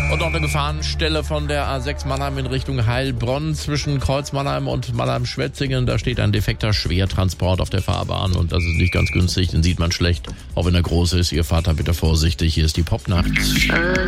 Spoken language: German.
Und noch eine Gefahrenstelle von der A6 Mannheim in Richtung Heilbronn zwischen Kreuz Mannheim und Mannheim-Schwetzingen. Da steht ein defekter Schwertransport auf der Fahrbahn und das ist nicht ganz günstig, den sieht man schlecht. Auch wenn er groß ist, ihr fahrt da bitte vorsichtig. Hier ist die Popnacht.